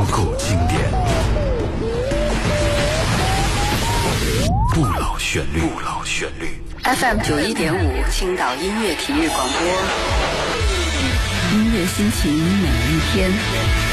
古经典，不老旋律，不老旋律。 FM91.5青岛音乐体育广播，音乐心情每一天。